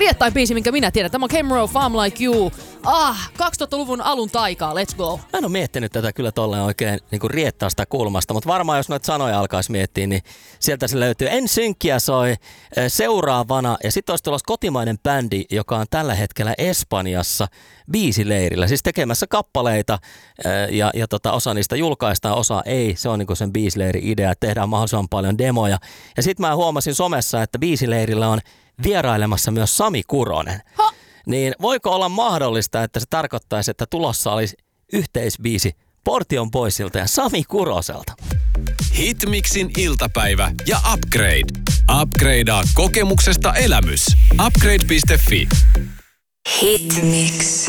riettain biisi, minkä minä tiedän. Tämä on Kemro, Farm Like You. 2000-luvun alun taikaa, let's go. Mä en ole miettinyt tätä kyllä tolleen oikein niin riettaasta kulmasta, mutta varmaan jos noita sanoja alkaisi miettiä, niin sieltä se löytyy. NSYNCia soi seuraavana, ja sitten olisi tulossa kotimainen bändi, joka on tällä hetkellä Espanjassa biisileirillä, siis tekemässä kappaleita, ja osa niistä julkaistaan, osa ei. Se on niin sen biisileiri-idea, että tehdään mahdollisimman paljon demoja. Ja sitten mä huomasin somessa, että biisileirillä on vierailemassa myös Sami Kuronen. Niin voiko olla mahdollista, että se tarkoittaisi, että tulossa olisi yhteisbiisi Portion Boysilta ja Sami Kuroselta? Hitmixin iltapäivä ja Upgrade. Upgradea kokemuksesta elämys. Upgrade.fi. Hitmix.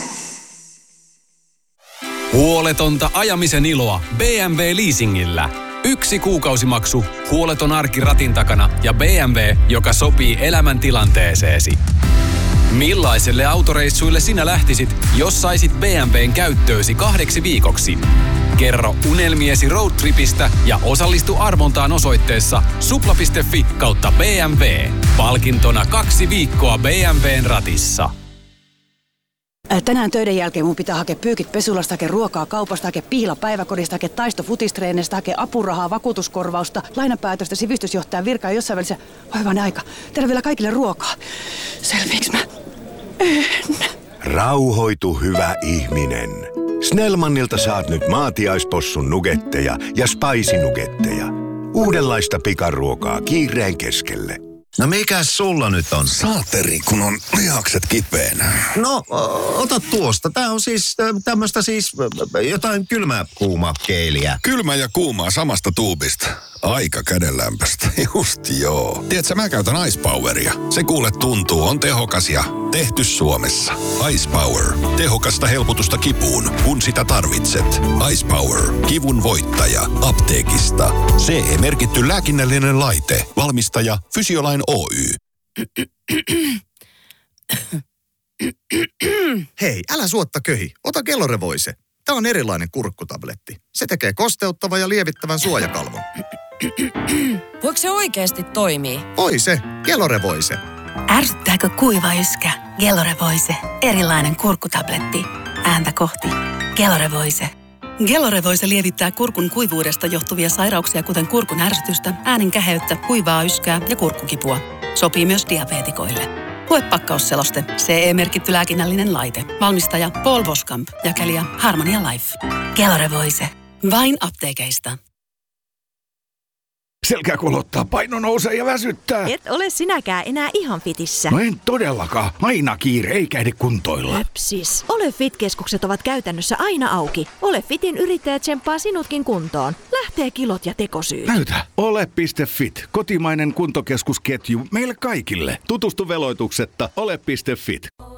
Huoletonta ajamisen iloa BMW Leasingillä. 1 kuukausimaksu, huoleton arki ratin takana ja BMW, joka sopii elämäntilanteeseesi. Millaiselle autoreissuille sinä lähtisit, jos saisit BMWn käyttöösi 2 viikoksi? Kerro unelmiesi roadtripistä ja osallistu arvontaan osoitteessa supla.fi/BMW. Palkintona 2 viikkoa BMWn ratissa. Tänään töiden jälkeen mun pitää hakea pyykit pesulasta, hakea ruokaa kaupasta, hakea piila päiväkodista, hakea taisto futistreenestä, hakea apurahaa, vakuutuskorvausta, lainapäätöstä, sivistysjohtajan virkaa ja jossain välissä. Hyvänen aika. Tehdään vielä kaikille ruokaa. Selviiks mä? En. Rauhoitu, hyvä ihminen. Snellmanilta saat nyt maatiaispossun nugetteja ja spicy-nugetteja. Uudenlaista pikaruokaa kiireen keskelle. No mikäs sulla nyt on? Saateri, kun on lihakset kipeänä. No, ota tuosta. Tää on siis tämmöstä siis jotain kylmää kuumaa keiliä. Kylmä ja kuumaa samasta tuubista. Aika kädenlämpöistä. Just joo. Tiedätkö, mä käytän Ice Poweria. Se kuule tuntuu, on tehokas ja tehty Suomessa. Ice Power. Tehokasta helpotusta kipuun, kun sitä tarvitset. Ice Power. Kivun voittaja. Apteekista. CE-merkitty lääkinnällinen laite. Valmistaja Fysiolain Oy. Hei, älä suotta köhi. Ota Gellorevoise. Tää on erilainen kurkkutabletti. Se tekee kosteuttavan ja lievittävän suojakalvon. Voiko se oikeasti toimii? Voi se. Gellorevoise. Ärsyttääkö kuiva yskä? Gellorevoise. Erilainen kurkkutabletti. Ääntä kohti. Gellorevoise. Gellorevoise lievittää kurkun kuivuudesta johtuvia sairauksia, kuten kurkun ärsytystä, äänen käheyttä, kuivaa yskää ja kurkkukipua. Sopii myös diabeetikoille. Lue pakkausseloste. CE-merkitty lääkinnällinen laite. Valmistaja Paul Voskamp. Jakelija Harmonia Life. Gellorevoise. Vain apteekeista. Selkä kolottaa, paino nousee ja väsyttää. Et ole sinäkään enää ihan fitissä. No en todellakaan. Aina kiire eikä ehdi kuntoilla. Löpsis. Ole Fit-keskukset ovat käytännössä aina auki. Ole Fitin yrittäjä tsemppaa sinutkin kuntoon. Lähtee kilot ja tekosyyt. Näytä. Ole.fit. Kotimainen kuntokeskusketju meille kaikille. Tutustu veloituksetta. Ole.fit.